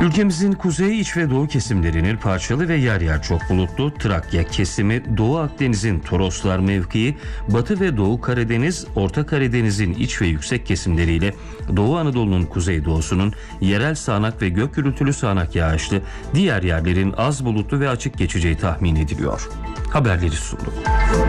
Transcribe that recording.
Ülkemizin kuzey, iç ve doğu kesimlerinin parçalı ve yer yer çok bulutlu, Trakya kesimi, Doğu Akdeniz'in Toroslar mevkii, Batı ve Doğu Karadeniz, Orta Karadeniz'in iç ve yüksek kesimleriyle Doğu Anadolu'nun kuzeydoğusunun yerel sağanak ve gök gürültülü sağanak yağışlı, diğer yerlerin az bulutlu ve açık geçeceği tahmin ediliyor. Haberleri sundu.